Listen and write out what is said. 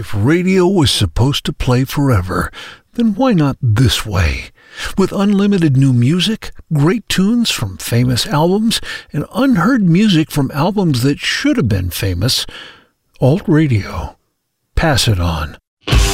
If radio was supposed to play forever, then why not this way? With unlimited new music, great tunes from famous albums, and unheard music from albums that should have been famous. Alt Radio. Pass it on.